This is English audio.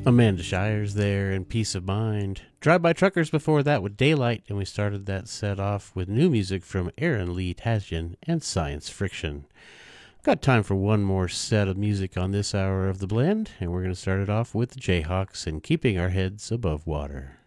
Amanda Shires there and Peace of Mind. Drive-By Truckers before that with Daylight, and we started that set off with new music from Aaron Lee Tasjan and Science Friction. Got time for one more set of music on this hour of The Blend, and we're going to start it off with the Jayhawks and Keeping Our Heads Above Water.